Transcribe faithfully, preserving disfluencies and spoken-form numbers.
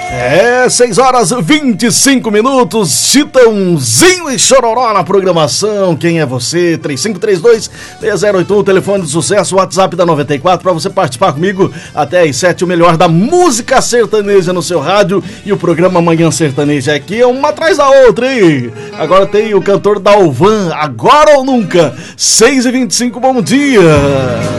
É, seis horas e vinte e cinco minutos, Chitãozinho e Chororó na programação. Quem é você? três cinco três dois, seis zero oito um, telefone de sucesso, WhatsApp da noventa e quatro, para você participar comigo até às sete, o melhor da música sertaneja no seu rádio. E o programa Manhã Sertaneja aqui é uma atrás da outra, hein? Agora tem o cantor Dalvan, Agora ou Nunca. seis e vinte e cinco, bom dia!